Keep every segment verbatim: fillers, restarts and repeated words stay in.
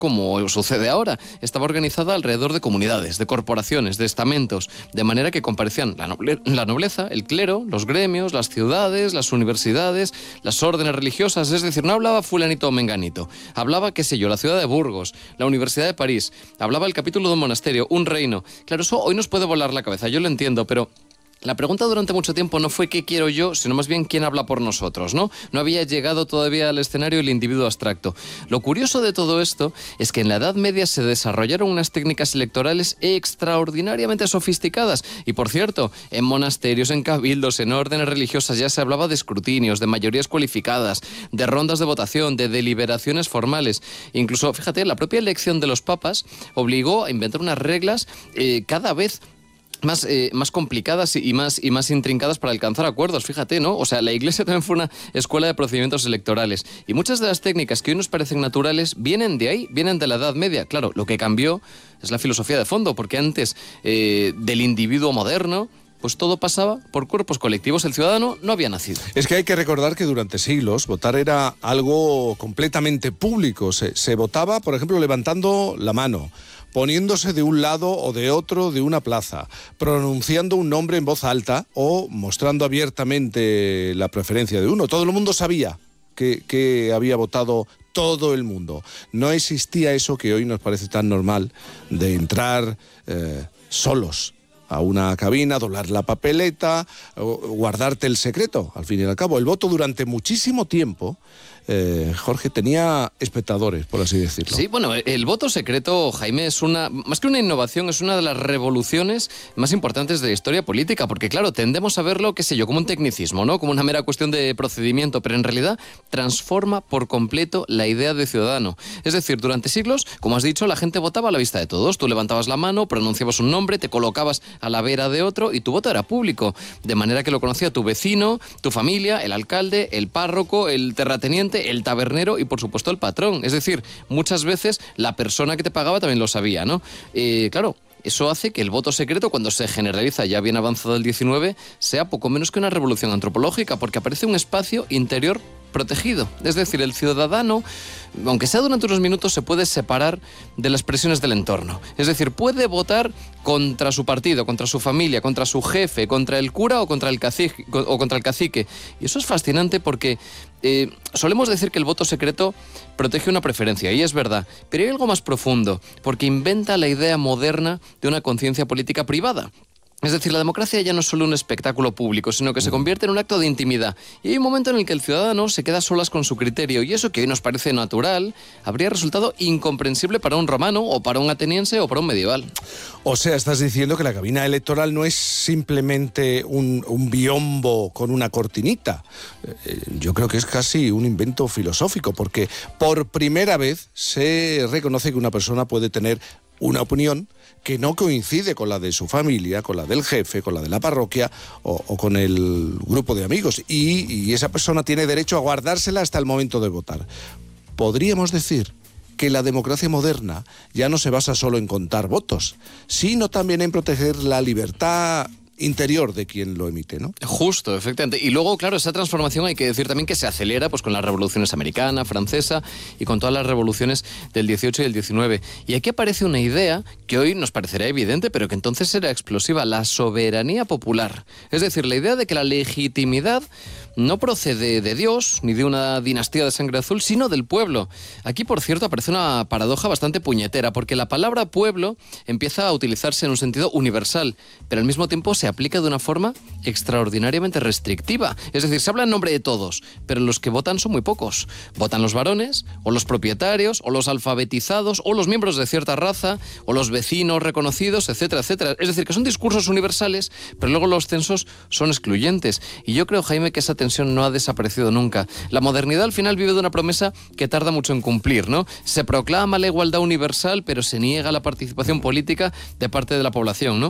como sucede ahora. Estaba organizada alrededor de comunidades, de corporaciones, de estamentos, de manera que comparecían la, noble, la nobleza, el clero, los gremios, las ciudades, las universidades, las órdenes religiosas. Es decir, no hablaba fulanito o menganito. Hablaba, qué sé yo, la ciudad de Burgos, la Universidad de París. Hablaba el capítulo de un monasterio, un reino. Claro, eso hoy nos puede volar la cabeza, yo lo entiendo, pero la pregunta durante mucho tiempo no fue qué quiero yo, sino más bien quién habla por nosotros, ¿no? No había llegado todavía al escenario el individuo abstracto. Lo curioso de todo esto es que en la Edad Media se desarrollaron unas técnicas electorales extraordinariamente sofisticadas. Y por cierto, en monasterios, en cabildos, en órdenes religiosas ya se hablaba de escrutinios, de mayorías cualificadas, de rondas de votación, de deliberaciones formales. Incluso, fíjate, la propia elección de los papas obligó a inventar unas reglas eh, cada vez Más, eh, más complicadas y más, y más intrincadas para alcanzar acuerdos, fíjate, ¿no? O sea, la Iglesia también fue una escuela de procedimientos electorales. Y muchas de las técnicas que hoy nos parecen naturales vienen de ahí, vienen de la Edad Media. Claro, lo que cambió es la filosofía de fondo, porque antes eh, del individuo moderno, pues todo pasaba por cuerpos colectivos. El ciudadano no había nacido. Es que hay que recordar que durante siglos votar era algo completamente público. Se, se votaba, por ejemplo, levantando la mano, poniéndose de un lado o de otro de una plaza, pronunciando un nombre en voz alta o mostrando abiertamente la preferencia de uno. Todo el mundo sabía que, que había votado todo el mundo. No existía eso que hoy nos parece tan normal de entrar eh, solos a una cabina, doblar la papeleta, guardarte el secreto. Al fin y al cabo, el voto durante muchísimo tiempo, eh, Jorge, tenía espectadores, por así decirlo. Sí, bueno, el voto secreto, Jaime, es una, más que una innovación, es una de las revoluciones más importantes de la historia política, porque claro, tendemos a verlo, qué sé yo, como un tecnicismo, ¿no? Como una mera cuestión de procedimiento, pero en realidad transforma por completo la idea de ciudadano. Es decir, durante siglos, como has dicho, la gente votaba a la vista de todos. Tú levantabas la mano, pronunciabas un nombre, te colocabas a la vera de otro y tu voto era público, de manera que lo conocía tu vecino, tu familia, el alcalde, el párroco, el terrateniente, el tabernero y por supuesto el patrón. Es decir, muchas veces la persona que te pagaba también lo sabía, ¿no? Eh, claro, eso hace que el voto secreto, cuando se generaliza ya bien avanzado el diecinueve, sea poco menos que una revolución antropológica, porque aparece un espacio interior protegido. Es decir, el ciudadano, aunque sea durante unos minutos, se puede separar de las presiones del entorno. Es decir, puede votar contra su partido, contra su familia, contra su jefe, contra el cura o contra el cacique. O contra el cacique. Y eso es fascinante porque eh, solemos decir que el voto secreto protege una preferencia, y es verdad, pero hay algo más profundo, porque inventa la idea moderna de una conciencia política privada. Es decir, la democracia ya no es solo un espectáculo público, sino que se convierte en un acto de intimidad. Y hay un momento en el que el ciudadano se queda a solas con su criterio, y eso que hoy nos parece natural habría resultado incomprensible para un romano, o para un ateniense, o para un medieval. O sea, estás diciendo que la cabina electoral no es simplemente un, un biombo con una cortinita. Eh, yo creo que es casi un invento filosófico, porque por primera vez se reconoce que una persona puede tener una opinión que no coincide con la de su familia, con la del jefe, con la de la parroquia o, o con el grupo de amigos. Y, y esa persona tiene derecho a guardársela hasta el momento de votar. Podríamos decir que la democracia moderna ya no se basa solo en contar votos, sino también en proteger la libertad interior de quien lo emite, ¿no? Justo, efectivamente. Y luego, claro, esa transformación hay que decir también que se acelera pues con las revoluciones americana, francesa y con todas las revoluciones del dieciocho y del diecinueve. Y aquí aparece una idea que hoy nos parecerá evidente, pero que entonces era explosiva: la soberanía popular. Es decir, la idea de que la legitimidad no procede de Dios, ni de una dinastía de sangre azul, sino del pueblo. Aquí, por cierto, aparece una paradoja bastante puñetera, porque la palabra pueblo empieza a utilizarse en un sentido universal, pero al mismo tiempo se aplica de una forma extraordinariamente restrictiva. Es decir, se habla en nombre de todos, pero los que votan son muy pocos. Votan los varones, o los propietarios, o los alfabetizados, o los miembros de cierta raza, o los vecinos reconocidos, etcétera, etcétera. Es decir, que son discursos universales, pero luego los censos son excluyentes. Y yo creo, Jaime, que esa tensión no ha desaparecido nunca. La modernidad al final vive de una promesa que tarda mucho en cumplir, ¿no? Se proclama la igualdad universal, pero se niega la participación política de parte de la población, ¿no?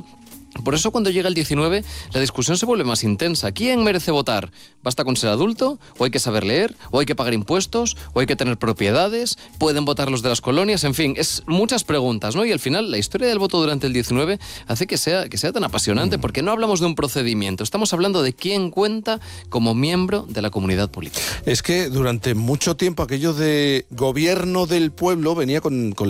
Por eso cuando llega el diecinueve la discusión se vuelve más intensa. ¿Quién merece votar? ¿Basta con ser adulto? ¿O hay que saber leer? ¿O hay que pagar impuestos? ¿O hay que tener propiedades? ¿Pueden votar los de las colonias? En fin, es muchas preguntas, ¿no? Y al final la historia del voto durante el diecinueve hace que sea, que sea tan apasionante porque no hablamos de un procedimiento, estamos hablando de quién cuenta como miembro de la comunidad política. Es que durante mucho tiempo aquello de gobierno del pueblo venía con, con